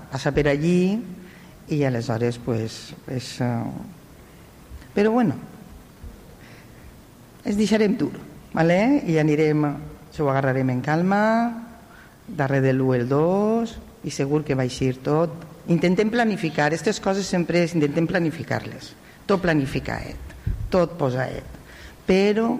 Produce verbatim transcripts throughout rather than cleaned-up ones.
passa per allí i aleshores pues, és, uh... però bueno, es deixarem dur, vale? I anirem, se ho agarrarem en calma, darrere de l'u el dos, i segur que va eixir tot. Intentem planificar, aquestes coses sempre intentem planificar-les, tot planificat, tot posat, però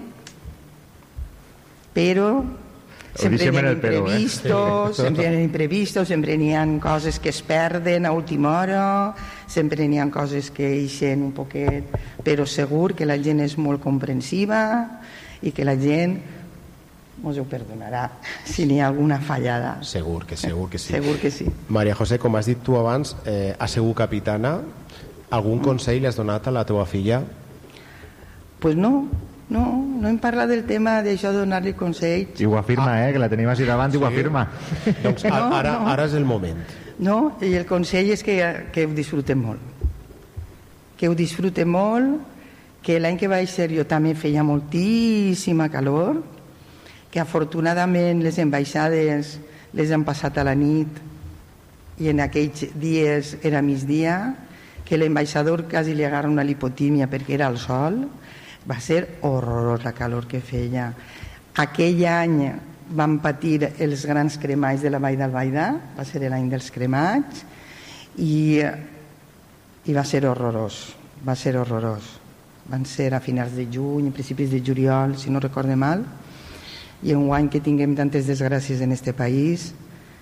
però sempre hi ha imprevistos, eh? sempre hi ha imprevistos, sempre n'hi ha coses que es perden a última hora, sempre n'hi ha coses que eixen un poquet, però segur que la gent és molt comprensiva i que la gent us ho perdonarà si n'hi ha alguna fallada. Segur que segur que sí. Segur que sí. Maria José, com has dit tu abans, eh, has sigut capitana. Algun consell li has donat a la teva filla? Pues no, no, no hem parlat del tema d'això de donar-li consells. I ho afirma, ah. eh, que la tenim així davant, sí. I ho afirma. Doncs no, ara, no. ara és el moment. No, i el consell és que, que ho disfrutem molt. Que ho disfrutem molt, que l'any que vaig ser jo també feia moltíssima calor, que afortunadament les ambaixades les han passat a la nit i en aquells dies era migdia, que l'ambaixador quasi li agarra una lipotímia perquè era al sol. Va ser horrorós la calor que feia. Aquell any vam patir els grans cremats de la Vall d'Albaida, va ser l'any dels cremats, i, i va ser horrorós, va ser horrorós. Van ser a finals de juny, a principis de juliol, si no recorde mal, i un any que tinguem tantes desgràcies en este país,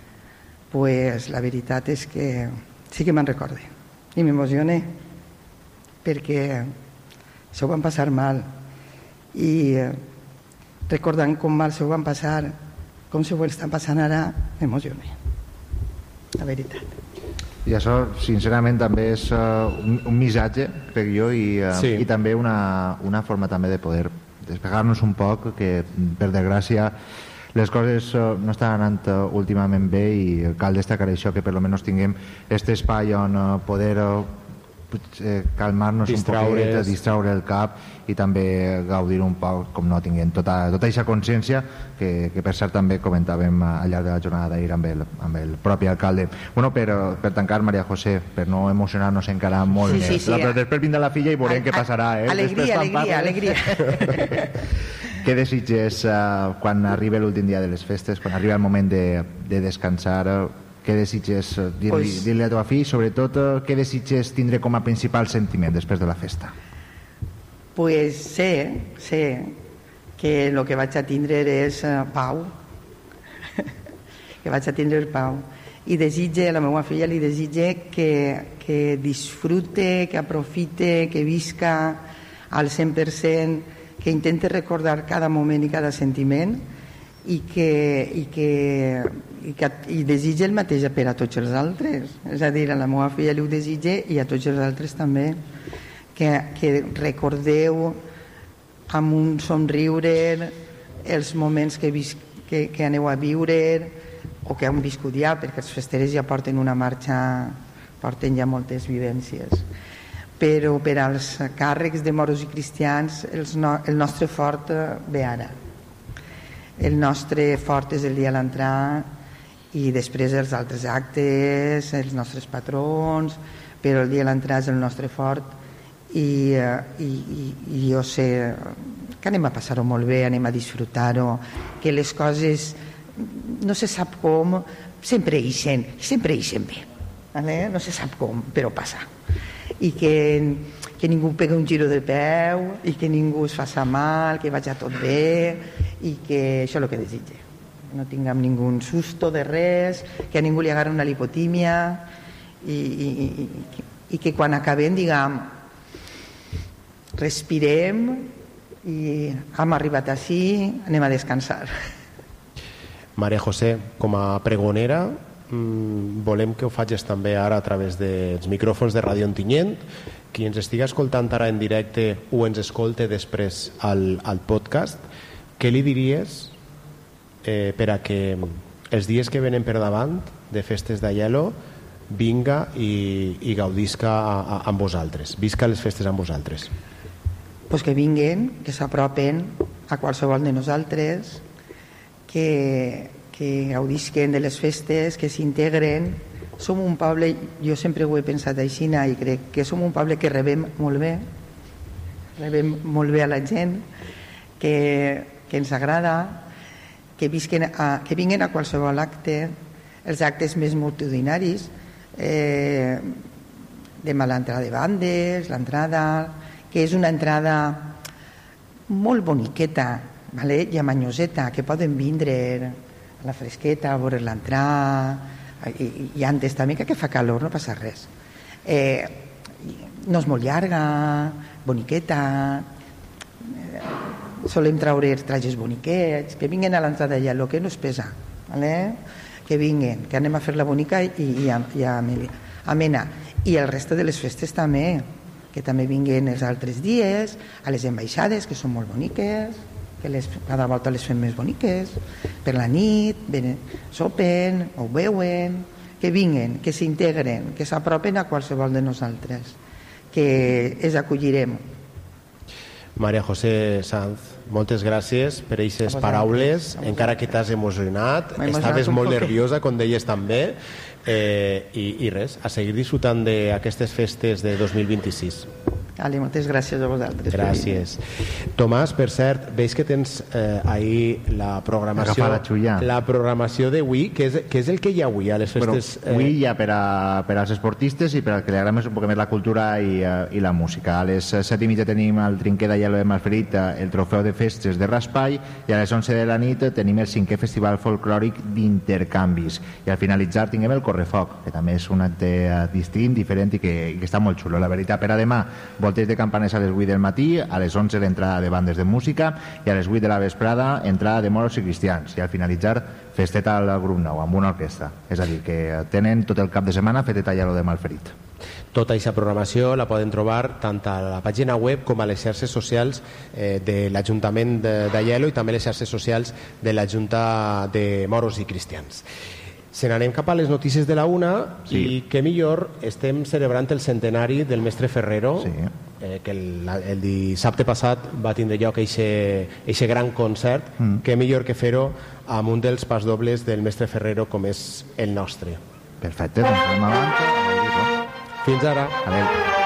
pues la veritat és que sí que me'n recorde i m'emocione perquè se ho van passar mal i eh, recordant com mal se ho van passar, com se ho estan passant ara, m'emocione, la veritat. I això sincerament també és uh, un, un missatge, crec jo, i, uh, sí. i també una, una forma també de poder despegar-nos un poc, que per desgràcia les coses no estan anant últimament bé i cal destacar això, que per almenys tinguem aquest espai on poder eh, calmar-nos un poquet, distraure el cap i també gaudir un poc, com no, tinguem tota, tota aquesta consciència que, que per cert també comentàvem al llarg de la jornada d'ahir amb, el, amb el propi alcalde. Bueno, per, per tancar, Maria José, per no emocionar-nos encara molt sí, més, sí, sí, la, després vindrà la filla i veurem què passarà, eh? Alegria, alegria, alegria. Què desitges uh, quan arriba l'últim dia de les festes, quan arriba el moment de, de descansar? Uh, què desitges uh, dir-li pues, dir a teva fill? Sobretot, uh, què desitges tindre com a principal sentiment després de la festa? Pues sé, sé que el que vaig a tindre és uh, pau. que vaig a tindre pau. I desitge, a la meva filla li desitge que, que disfrute, que aprofite, que visca al cent per cent, que intente recordar cada moment i cada sentiment i que, i que, i que i desitja el mateix per a tots els altres. És a dir, a la meva filla li ho desitja i a tots els altres també, que, que recordeu amb un somriure els moments que, vis, que, que aneu a viure o que han viscut ja, perquè els festeres ja porten una marxa, porten ja moltes vivències. Però per als càrrecs de moros i cristians els no, el nostre fort ve ara. El nostre fort és el dia a l'entrar i després els altres actes, els nostres patrons, però el dia a l'entrar és el nostre fort i, i, i, i jo sé que anem a passar-ho molt bé, anem a disfrutar-ho, que les coses no se sap com, sempre ixen, sempre ixen bé, vale? No se sap com, però passa. I que, que ningú pega un giro de peu i que ningú es faça mal, que vagi tot bé i que això és el que desitge. No tinguem ningú susto de res, que a ningú li agarra una lipotímia i, i, i, i que quan acabem diguem respirem i hem arribat així, anem a descansar. Maria José, com a pregonera, Mm, volem que ho facis també ara a través dels micròfons de Ràdio Ontinyent. Qui ens estigui escoltant ara en directe o ens escolte després al, al podcast, què li diries eh, per a que els dies que venen per davant de festes d'Aielo vinga i, i gaudisca a, a, amb vosaltres, visca les festes amb vosaltres? Pues que vinguen, que s'apropen a qualsevol de nosaltres, que que gaudisquen de les festes, que s'integren, som un poble, jo sempre ho he pensat així, i crec que som un poble que rebem molt bé, rebem molt bé a la gent, que, que ens agrada, que, visquen a, que vinguin a qualsevol acte, els actes més multitudinaris, eh, demà l'entrada de bandes, l'entrada, que és una entrada molt boniqueta, vale? I amanyoseta, que poden vindre a la fresqueta, a veure l'entrada, i, i antes també, que fa calor, no passa res. Eh, no és molt llarga, boniqueta, eh, solem traure els trajes boniquets, que vinguin a l'entrada ja, el que no es pesa, vale? Que vinguin, que anem a fer la bonica i, i, i amena. I el resto de les festes també, que també vinguin els altres dies, a les ambaixades, que són molt boniques, que les, cada volta les fem més boniques, per la nit, venen, sopen, ho veuen, que vinguin, que s'integren, que s'apropen a qualsevol de nosaltres, que els acollirem. María José Sanz, moltes gràcies per aquestes paraules, encara que t'has emocionat, estaves molt nerviosa, com deies també, eh, i, i res, a seguir disfrutant d'aquestes festes de dos mil vint-i-sis. Vale, moltes gràcies a vosaltres. Gràcies. Tomàs, per cert, veig que tens eh, ahir la programació la, la programació d'avui, que, és, que és el que hi ha avui a les festes. Bueno, avui hi ha per, a, per als esportistes i per al que li agrada més un poc més la cultura i, uh, i la música. A les set i mitja tenim el trinquer de Aielo de Malferit, el trofeu de festes de Raspai, i a les onze de la nit tenim el cinquè festival folclòric d'intercanvis. I al finalitzar tinguem el Correfoc, que també és un acte distint, diferent i que, i que està molt xulo. La veritat, per a demà, voltes de campanes a les vuit del matí, a les onze l'entrada de bandes de música i a les vuit de la vesprada entrada de moros i cristians, i al finalitzar festeta al grup nou amb una orquestra. És a dir, que tenen tot el cap de setmana festeta Aielo de Malferit. Tota aquesta programació la poden trobar tant a la pàgina web com a les xarxes socials eh, de l'Ajuntament d'Aielo i també les xarxes socials de la Junta de Moros i Cristians. Se n'anem cap a les notícies de la una, sí. I que millor estem celebrant el centenari del mestre Ferrero, sí. eh, que el, el dissabte passat va tindre lloc aquest gran concert, mm. que millor que fer-ho amb un dels pasdobles del mestre Ferrero com és el nostre. Perfecte, doncs anem avant. Fins ara. Adéu.